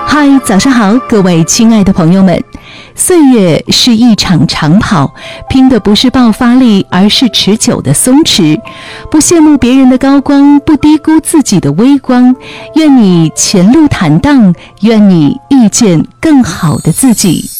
嗨，早上好，各位亲爱的朋友们。岁月是一场长跑，拼的不是爆发力，而是持久的松弛。不羡慕别人的高光，不低估自己的微光。愿你前路坦荡，愿你遇见更好的自己。